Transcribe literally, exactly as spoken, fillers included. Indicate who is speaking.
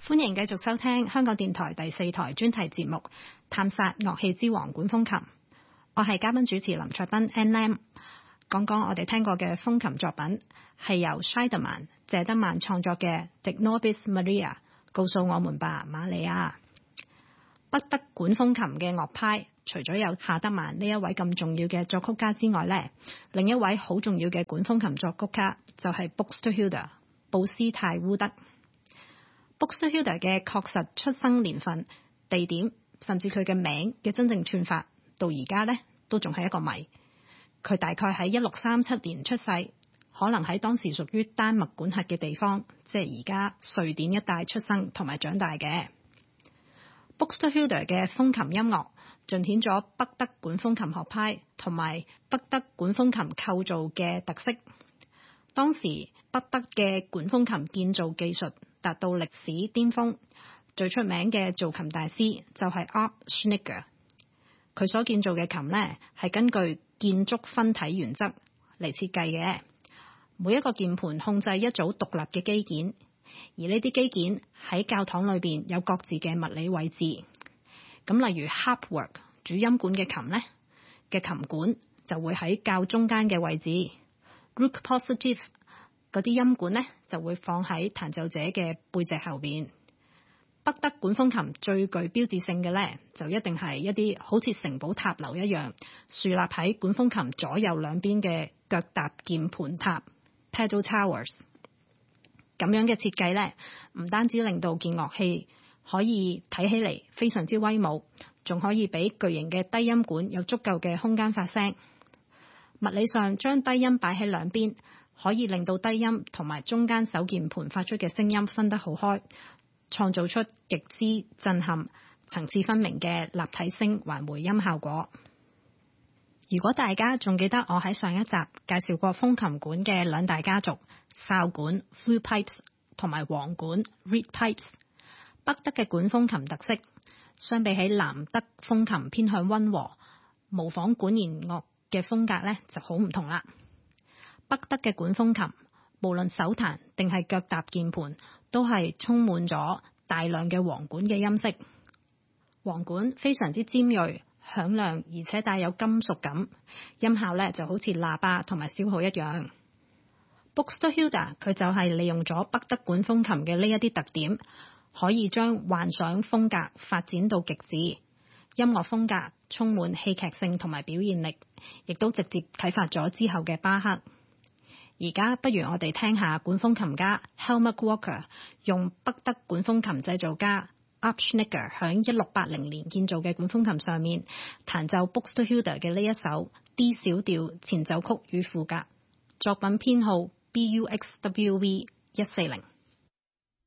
Speaker 1: 歡迎繼續收聽香港電台第四台專題節目《探索樂器之王管風琴》。我係嘉賓主持林卓斌 Ann Lam。講講我哋聽過嘅風琴作品，係由 Scheidemann 謝德曼創作嘅《De Nobis Maria》，告訴我們吧，瑪利亞。北德管風琴嘅樂派，除咗有夏德曼呢一位咁重要嘅作曲家之外呢，另一位好重要嘅管風琴作曲家就係 Buxtehude 布斯泰烏德。Buxtehude 嘅確實出生年份、地點，甚至佢嘅名嘅真正串法，到而家呢都仲係一個謎。佢大概喺一六三七年出世，可能喺當時屬於丹麥管轄嘅地方，即係而家瑞典一帶出生同埋長大嘅。Buxtehude 嘅風琴音樂盡顯咗北德管風琴學派同埋北德管風琴構造嘅特色。當時北德嘅管風琴建造技術達到歷史巔峰，最出名嘅造琴大師就係 Arp Schnitger。佢所建造嘅琴呢，係根據建築分體原則嚟設計嘅，每一個鍵盤控制一組獨立嘅機件，而呢啲機件喺教堂裏邊有各自嘅物理位置。咁例如 Harpwork 主音管嘅琴呢嘅琴管就會喺較中間嘅位置。Rook Positive 嗰啲音管呢就會放喺彈奏者嘅背脊後邊。北德管風琴最具標誌性嘅呢，就一定係一啲好似城堡塔樓一樣豎立喺管風琴左右兩邊嘅腳踏鍵盤塔 Pedal Towers。咁樣嘅設計呢，唔單止令到件樂器可以睇起嚟非常之威武，仲可以俾巨型嘅低音管有足夠嘅空間發聲。物理上將低音擺喺兩邊，可以令到低音同埋中間手鍵盤發出嘅聲音分得好開，創造出極之震撼、層次分明嘅立體聲環回音效果。如果大家仲記得我喺上一集介紹過風琴管嘅兩大家族，哨管 flute pipes 同埋簧管 reed pipes， 北德嘅管風琴特色相比起南德風琴偏向溫和、模仿管弦樂嘅風格呢就好唔同啦。北德嘅管風琴無論手彈定係腳踏鍵盤，都係充滿咗大量嘅簧管嘅音色。簧管非常之尖銳、響亮，而且帶有金屬感，音效呢就好似喇叭同埋小號一樣。Buxtehude 佢就係利用咗北德管風琴嘅呢一啲特點，可以將幻想風格發展到極致，音樂風格充滿戲劇性同埋表現力，亦都直接啟發咗之後嘅巴赫。而家不如我哋聽下管風琴家 Helmut Walker 用北德管風琴製造家 Arp Schnitger 響一六八零年建造嘅管風琴上面彈奏 Buxtehude 嘅呢一首 D 小調前奏曲與賦格，作品編號 B U X W V 一四零。